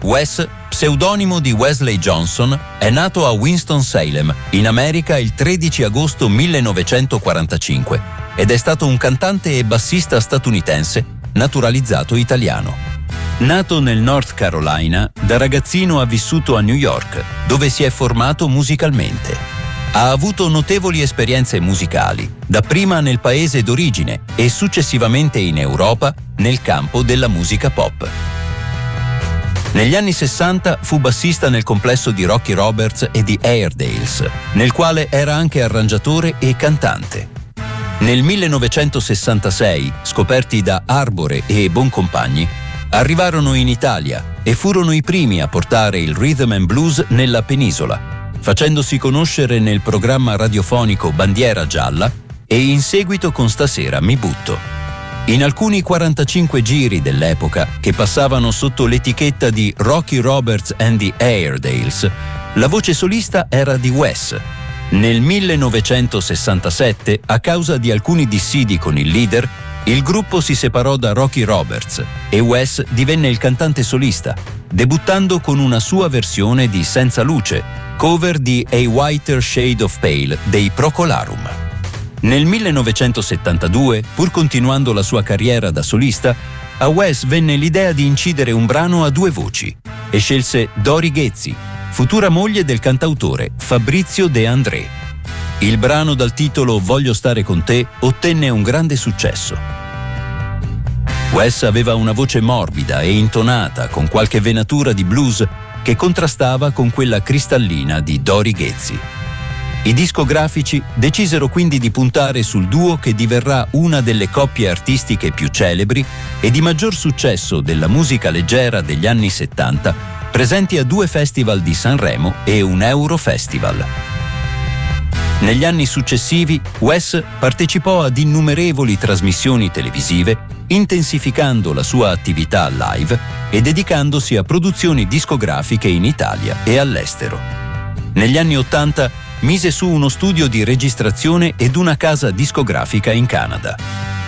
Wes, pseudonimo di Wesley Johnson, è nato a Winston-Salem, in America, il 13 agosto 1945 ed è stato un cantante e bassista statunitense naturalizzato italiano. Nato nel North Carolina, da ragazzino ha vissuto a New York, dove si è formato musicalmente. Ha avuto notevoli esperienze musicali, dapprima nel paese d'origine e successivamente in Europa nel campo della musica pop. Negli anni 60 fu bassista nel complesso di Rocky Roberts e di Airedales, nel quale era anche arrangiatore e cantante. Nel 1966, scoperti da Arbore e Boncompagni, arrivarono in Italia e furono i primi a portare il rhythm and blues nella penisola, facendosi conoscere nel programma radiofonico Bandiera Gialla e in seguito con Stasera mi butto. In alcuni 45 giri dell'epoca, che passavano sotto l'etichetta di Rocky Roberts and the Airedales, la voce solista era di Wes. Nel 1967, a causa di alcuni dissidi con il leader, il gruppo si separò da Rocky Roberts e Wes divenne il cantante solista, debuttando con una sua versione di Senza Luce, cover di A Whiter Shade of Pale dei Procolarum. Nel 1972, pur continuando la sua carriera da solista, a Wes venne l'idea di incidere un brano a due voci e scelse Dori Ghezzi, futura moglie del cantautore Fabrizio De André. Il brano dal titolo Voglio stare con te ottenne un grande successo. Wes aveva una voce morbida e intonata, con qualche venatura di blues che contrastava con quella cristallina di Dori Ghezzi. I discografici decisero quindi di puntare sul duo che diverrà una delle coppie artistiche più celebri e di maggior successo della musica leggera degli anni 70, presenti a 2 festival di Sanremo e un Eurofestival. Negli anni successivi, Wes partecipò ad innumerevoli trasmissioni televisive, intensificando la sua attività live e dedicandosi a produzioni discografiche in Italia e all'estero. Negli anni 80 mise su uno studio di registrazione ed una casa discografica in Canada.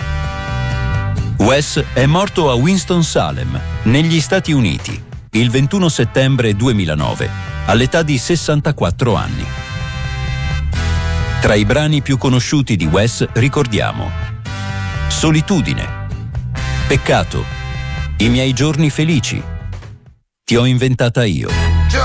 Wes è morto a Winston-Salem, negli Stati Uniti, il 21 settembre 2009, all'età di 64 anni. Tra i brani più conosciuti di Wes ricordiamo Solitudine, Peccato, I miei giorni felici, Ti ho inventata io.